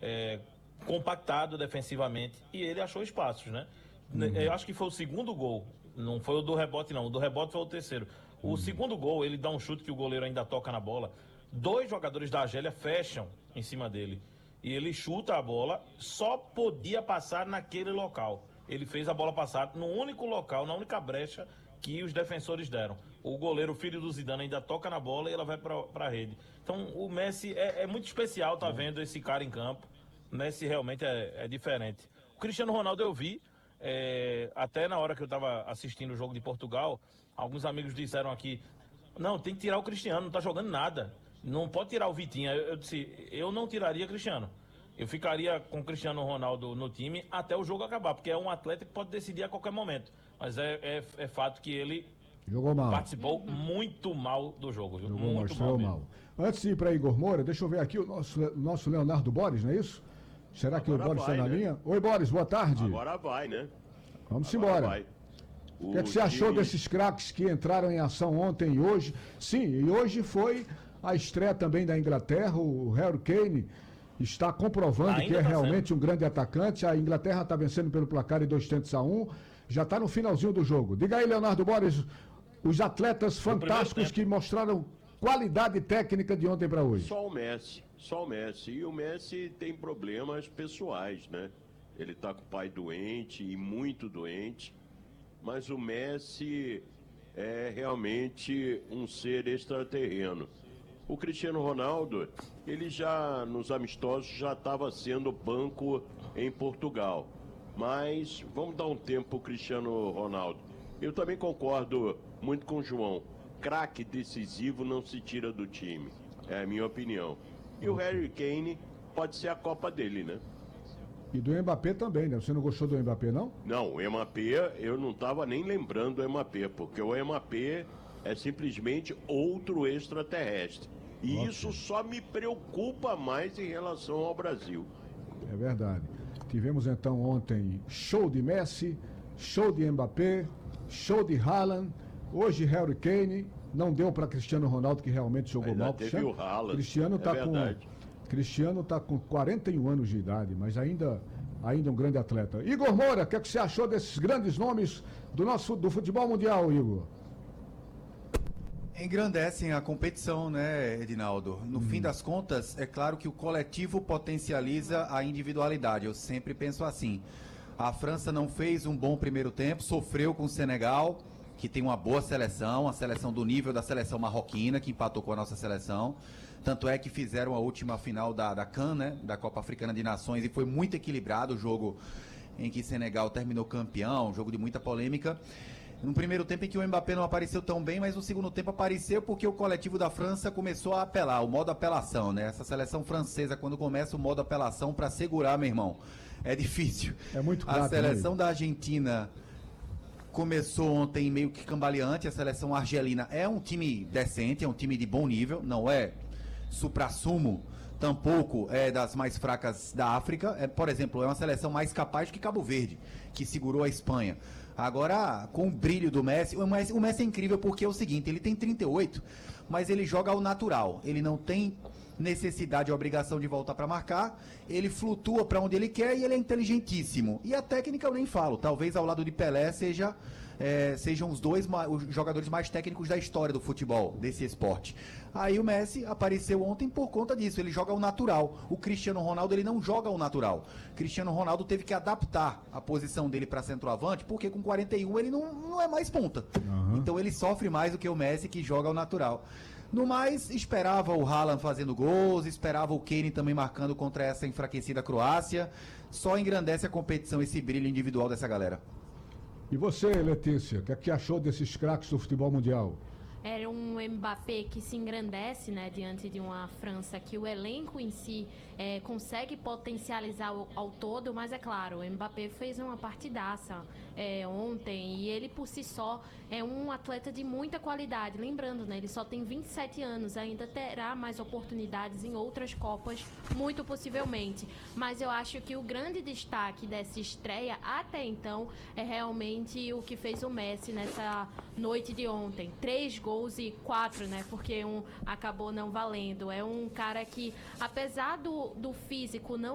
compactado defensivamente, e ele achou espaços, né? Eu acho que foi o segundo gol, não foi o do rebote não, o do rebote foi o terceiro. O segundo gol, ele dá um chute que o goleiro ainda toca na bola, 2 jogadores da Argélia fecham em cima dele, e ele chuta a bola, só podia passar naquele local. Ele fez a bola passar no único local, na única brecha que os defensores deram. O goleiro, filho do Zidane, ainda toca na bola e ela vai para a rede. Então o Messi é muito especial, tá vendo esse cara em campo. O Messi realmente é diferente. O Cristiano Ronaldo eu vi, até na hora que eu estava assistindo o jogo de Portugal, alguns amigos disseram aqui, não, tem que tirar o Cristiano, não tá jogando nada. Não pode tirar o Vitinha. Eu disse, eu não tiraria Cristiano. Eu ficaria com o Cristiano Ronaldo no time até o jogo acabar, porque é um atleta que pode decidir a qualquer momento. Mas é fato que ele jogou mal. Participou muito mal do jogo. Viu? Jogou Muito mal. Antes de ir para Igor Moura, deixa eu ver aqui o nosso Leonardo Boris, não é isso? Será que agora o Boris está na linha? Oi, Boris, boa tarde. Agora vai, né? Vamos embora. O que é que você achou desses craques que entraram em ação ontem e hoje? Sim, e hoje foi a estreia também da Inglaterra, o Harry Kane está comprovando que é realmente um grande atacante. A Inglaterra está vencendo pelo placar de 2-1, já está no finalzinho do jogo. Diga aí, Leonardo Boris, os atletas fantásticos que mostraram qualidade técnica de ontem para hoje. Só o Messi. E o Messi tem problemas pessoais, né? Ele está com o pai doente e muito doente, mas o Messi é realmente um ser extraterreno. O Cristiano Ronaldo, ele já nos amistosos já estava sendo banco em Portugal. Mas vamos dar um tempo para o Cristiano Ronaldo. Eu também concordo muito com o João. Craque decisivo não se tira do time. É a minha opinião. E o Harry Kane pode ser a Copa dele, né? E do Mbappé também, né? Você não gostou do Mbappé, não? Não, o Mbappé, eu não estava nem lembrando do Mbappé, porque o Mbappé é simplesmente outro extraterrestre. E isso só me preocupa mais em relação ao Brasil. É verdade. Tivemos então ontem show de Messi, show de Mbappé, show de Haaland, hoje Harry Kane, não deu para Cristiano Ronaldo, que realmente jogou mal. Teve o Haaland. Cristiano tá com 41 anos de idade, mas ainda um grande atleta. Igor Moura, o que você achou desses grandes nomes do futebol mundial, Igor? Engrandecem a competição, né, Edinaldo? No fim das contas, é claro que o coletivo potencializa a individualidade. Eu sempre penso assim. A França não fez um bom primeiro tempo, sofreu com o Senegal, que tem uma boa seleção, a seleção do nível da seleção marroquina, que empatou com a nossa seleção. Tanto é que fizeram a última final da CAN, né, da Copa Africana de Nações, e foi muito equilibrado o jogo em que Senegal terminou campeão, um jogo de muita polêmica. No primeiro tempo em que o Mbappé não apareceu tão bem, mas no segundo tempo apareceu porque o coletivo da França começou a apelar, o modo apelação, né? Essa seleção francesa, quando começa o modo apelação para segurar, meu irmão, é difícil. É muito claro. A seleção da Argentina começou ontem meio que cambaleante. A seleção argelina é um time decente, é um time de bom nível, não é suprassumo, tampouco é das mais fracas da África. Por exemplo, é uma seleção mais capaz que Cabo Verde, que segurou a Espanha. Agora, com o brilho do Messi, o Messi é incrível porque é o seguinte, ele tem 38, mas ele joga ao natural, ele não tem necessidade e obrigação de voltar para marcar, ele flutua para onde ele quer e ele é inteligentíssimo. E a técnica eu nem falo, talvez ao lado de Pelé sejam os os jogadores mais técnicos da história do futebol, desse esporte. Aí o Messi apareceu ontem por conta disso, ele joga ao natural. O Cristiano Ronaldo, ele não joga ao natural. Cristiano Ronaldo teve que adaptar a posição dele para centroavante, porque com 41 ele não é mais ponta. Então ele sofre mais do que o Messi, que joga ao natural. No mais, esperava o Haaland fazendo gols, esperava o Kane também marcando contra essa enfraquecida Croácia. Só engrandece a competição esse brilho individual dessa galera. E você, Letícia, o que é que achou desses craques do futebol mundial? Era um Mbappé que se engrandece, né, diante de uma França que o elenco em si consegue potencializar ao todo, mas é claro, o Mbappé fez uma partidaça ontem e ele por si só é um atleta de muita qualidade. Lembrando, né, ele só tem 27 anos, ainda terá mais oportunidades em outras Copas, muito possivelmente. Mas eu acho que o grande destaque dessa estreia até então é realmente o que fez o Messi nessa noite de ontem. 3 gols e 4, né? Porque um acabou não valendo. É um cara que, apesar do físico não